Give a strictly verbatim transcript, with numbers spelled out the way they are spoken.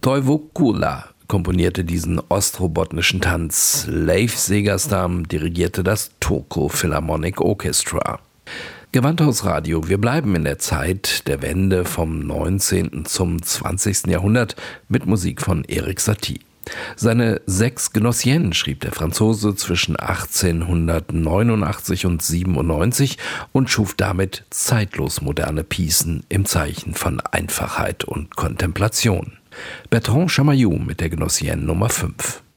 Koivu Kula komponierte diesen ostrobotnischen Tanz. Leif Segerstam dirigierte das Turku Philharmonic Orchestra. Gewandhaus Radio, wir bleiben in der Zeit der Wende vom neunzehnten zum zwanzigsten Jahrhundert mit Musik von Erik Satie. Seine Sechs Gnossiennes schrieb der Franzose zwischen achtzehnhundertneunundachtzig und siebenundneunzig und schuf damit zeitlos moderne Piecen im Zeichen von Einfachheit und Kontemplation. Bertrand Chamayou mit der Gnossienne Nummer fünf.